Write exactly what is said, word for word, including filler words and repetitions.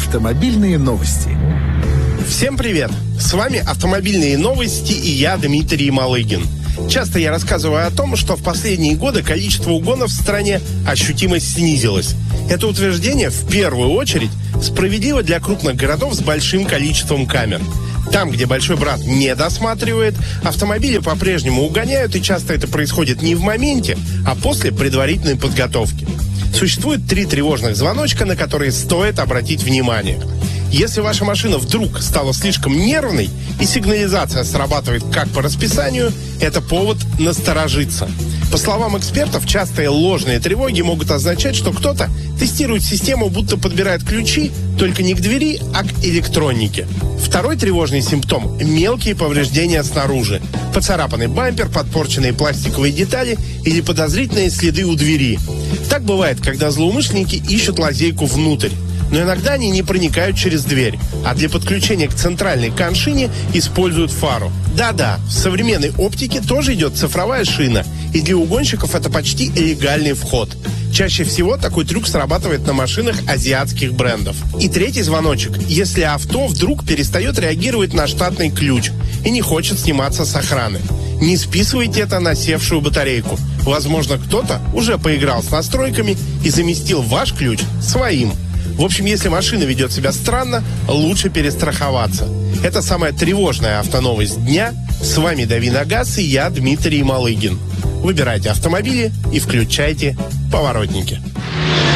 Автомобильные новости. Всем привет! С вами «Автомобильные новости» и я, Дмитрий Малыгин. Часто я рассказываю о том, что в последние годы количество угонов в стране ощутимо снизилось. Это утверждение, в первую очередь, справедливо для крупных городов с большим количеством камер. Там, где большой брат не досматривает, автомобили по-прежнему угоняют, и часто это происходит не в моменте, а после предварительной подготовки. Существует три тревожных звоночка, на которые стоит обратить внимание. Если ваша машина вдруг стала слишком нервной и сигнализация срабатывает как по расписанию, это повод насторожиться. По словам экспертов, частые ложные тревоги могут означать, что кто-то тестирует систему, будто подбирает ключи только не к двери, а к электронике. Второй тревожный симптом – мелкие повреждения снаружи. Поцарапанный бампер, подпорченные пластиковые детали или подозрительные следы у двери. Так бывает, когда злоумышленники ищут лазейку внутрь. Но иногда они не проникают через дверь, а для подключения к центральной коншине используют фару. Да-да, в современной оптике тоже идет цифровая шина, и для угонщиков это почти легальный вход. Чаще всего такой трюк срабатывает на машинах азиатских брендов. И третий звоночек, если авто вдруг перестает реагировать на штатный ключ и не хочет сниматься с охраны. Не списывайте это на севшую батарейку. Возможно, кто-то уже поиграл с настройками и заместил ваш ключ своим. В общем, если машина ведет себя странно, лучше перестраховаться. Это самая тревожная автоновость дня. С вами Дави на газ и я, Дмитрий Малыгин. Выбирайте автомобили и включайте поворотники.